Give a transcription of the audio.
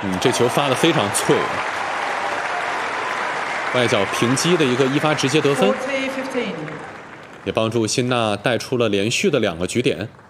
这球发得非常脆，外脚平击的一发直接得分，也帮助辛纳带出了连续的2个局点。